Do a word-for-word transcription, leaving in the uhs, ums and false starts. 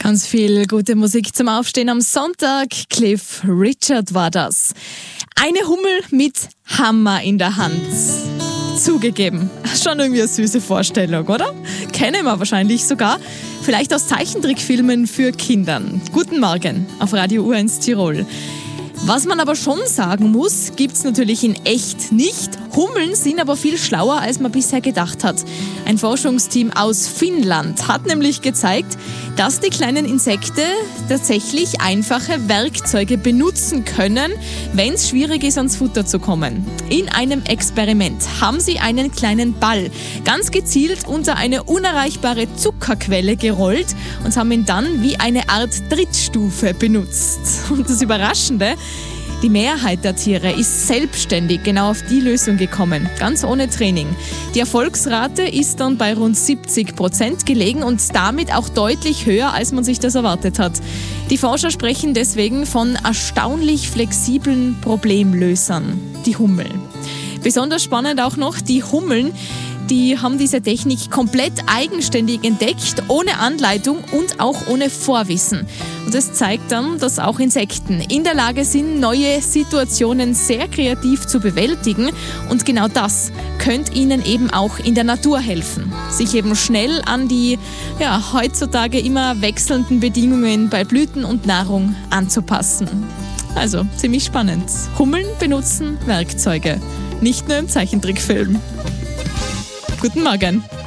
Ganz viel gute Musik zum Aufstehen am Sonntag. Cliff Richard war das. Eine Hummel mit Hammer in der Hand. Zugegeben, schon irgendwie eine süße Vorstellung, oder? Kennen wir wahrscheinlich sogar. Vielleicht aus Zeichentrickfilmen für Kinder. Guten Morgen auf Radio U eins Tirol. Was man aber schon sagen muss, gibt's natürlich in echt nicht. Hummeln sind aber viel schlauer, als man bisher gedacht hat. Ein Forschungsteam aus Finnland hat nämlich gezeigt, dass die kleinen Insekten tatsächlich einfache Werkzeuge benutzen können, wenn es schwierig ist, ans Futter zu kommen. In einem Experiment haben sie einen kleinen Ball ganz gezielt unter eine unerreichbare Zuckerquelle gerollt und haben ihn dann wie eine Art Trittstufe benutzt. Und das Überraschende: Die Mehrheit der Tiere ist selbstständig genau auf die Lösung gekommen, ganz ohne Training. Die Erfolgsrate ist dann bei rund siebzig Prozent gelegen und damit auch deutlich höher, als man sich das erwartet hat. Die Forscher sprechen deswegen von erstaunlich flexiblen Problemlösern, die Hummeln. Besonders spannend auch noch, die Hummeln, die haben diese Technik komplett eigenständig entdeckt, ohne Anleitung und auch ohne Vorwissen. Und das zeigt dann, dass auch Insekten in der Lage sind, neue Situationen sehr kreativ zu bewältigen. Und genau das könnte ihnen eben auch in der Natur helfen, sich eben schnell an die ja, heutzutage immer wechselnden Bedingungen bei Blüten und Nahrung anzupassen. Also ziemlich spannend. Hummeln benutzen Werkzeuge, nicht nur im Zeichentrickfilm. Guten Morgen.